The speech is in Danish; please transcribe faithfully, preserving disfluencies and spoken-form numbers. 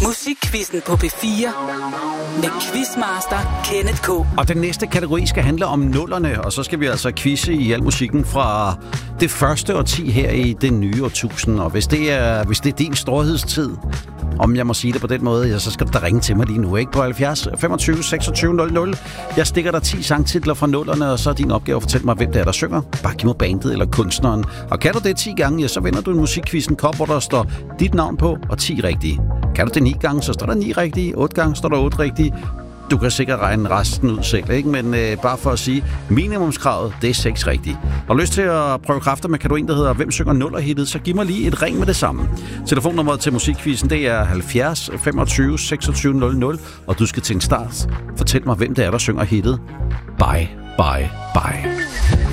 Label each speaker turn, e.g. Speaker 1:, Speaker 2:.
Speaker 1: Musikquizzen på P fire med Quizmaster Kenneth K.
Speaker 2: Og den næste kategori skal handle om nullerne, og så skal vi altså quizze i al musikken fra det første årti her i det nye årtusind. Og hvis det er, hvis det er din storhedstid, om jeg må sige det på den måde, ja, så skal du da ringe til mig lige nu, ikke? På halvfjerds femogtyve seksogtyve nul nul. Jeg stikker dig ti sangtitler fra nullerne, og så er din opgave at fortælle mig, hvem det er, der synger. Bare giv mig bandet eller kunstneren. Og kan du det ti gange, ja, så vinder du en musikquizzen kop, hvor der står dit navn på og ti rigtige. Kan du det ni gange, så står der ni rigtige. otte gange står der otte rigtige. Du kan sikkert regne resten ud selv, ikke? Men øh, bare for at sige, minimumskravet, det er seks rigtige. Og lyst til at prøve kræfter med, kan du en, der hedder Hvem synger nuller-hittet, så giv mig lige et ring med det samme. Telefonnummeret til musikquizzen, det er halvfjerds femogtyve seksogtyve nul nul, og du skal til en start. Fortæl mig, hvem det er, der synger hittet. Bye, bye, bye.